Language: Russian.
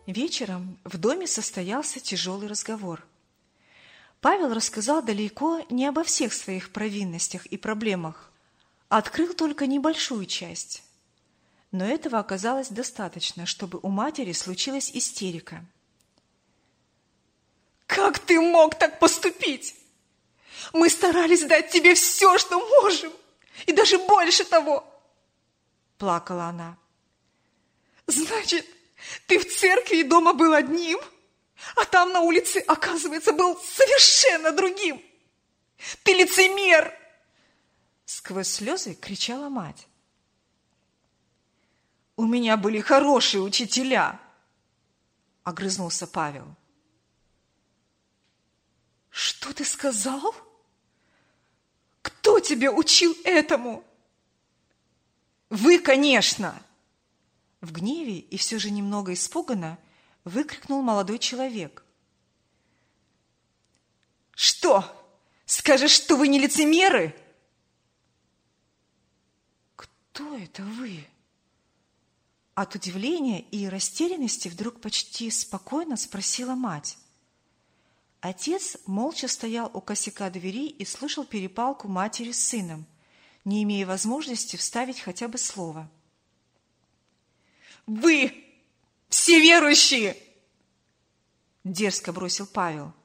Вечером в доме состоялся тяжелый разговор. Павел рассказал далеко не обо всех своих провинностях и проблемах, а открыл только небольшую часть. Но этого оказалось достаточно, чтобы у матери случилась истерика. «Как ты мог так поступить? Мы старались дать тебе все, что можем, и даже больше того!» Плакала она. «Значит, ты в церкви и дома был одним, а там на улице, оказывается, был совершенно другим! Ты лицемер!» Сквозь слезы кричала мать. «У меня были хорошие учителя!» Огрызнулся Павел. «Что ты сказал? Кто тебя учил этому?» «Вы, конечно!» В гневе и все же немного испуганно выкрикнул молодой человек. «Что? Скажешь, что вы не лицемеры?» «Кто это вы?» От удивления и растерянности вдруг почти спокойно спросила мать. Отец молча стоял у косяка двери и слышал перепалку матери с сыном, не имея возможности вставить хотя бы слово. «Вы все верующие!» Дерзко бросил Павел.